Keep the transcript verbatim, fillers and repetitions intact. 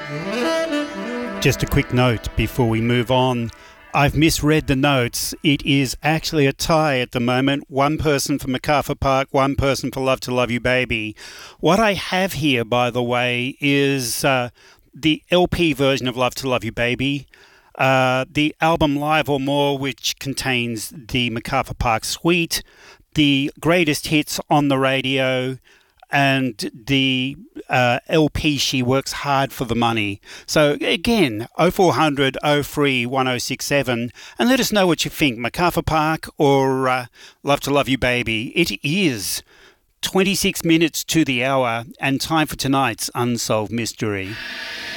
Just a quick note before we move on. I've misread the notes. It is actually a tie at the moment. One person for MacArthur Park, one person for Love to Love You Baby. What I have here, by the way, is uh, the L P version of Love to Love You Baby, uh, the album Live or More, which contains the MacArthur Park suite, the greatest hits on the radio, and the uh, L P She Works Hard for the Money. So again, oh four hundred, oh three, one oh six seven, and let us know what you think, MacArthur Park or uh, Love to Love You Baby. It is twenty-six minutes to the hour and time for tonight's Unsolved Mystery.